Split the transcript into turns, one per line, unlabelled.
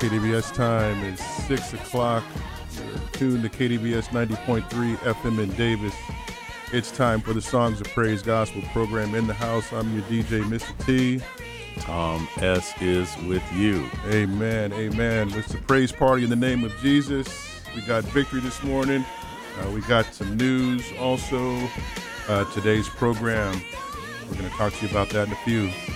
KDBS time is 6 o'clock. You're tuned to KDBS 90.3 FM in Davis. It's time for the Songs of Praise Gospel program in the house. I'm your DJ, Mr. T.
Tom S. is with you.
Amen, amen. It's a praise party in the name of Jesus. We got victory this morning. We got some news also. Today's program, we're going to talk to you about that in a few.